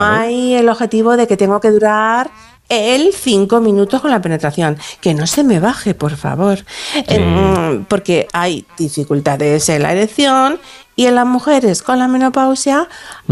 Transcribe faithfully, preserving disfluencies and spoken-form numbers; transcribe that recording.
hay el objetivo de que tengo que durar el cinco minutos con la penetración. Que no se me baje, por favor. Sí. Eh, porque hay dificultades en la erección y en las mujeres con la menopausia